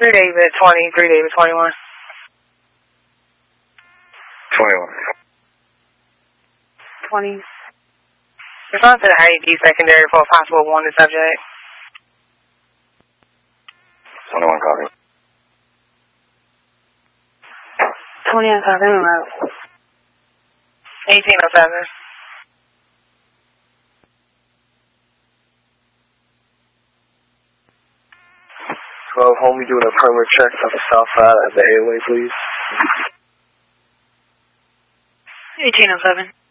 3 David 20, 3 David 21. 21. 20. Respond to the IED secondary for a possible wanted subject. 21 copy. 21 copy, I'm out. 1807. 12, homie, doing a perimeter check off the south side of the airway, please. 1807.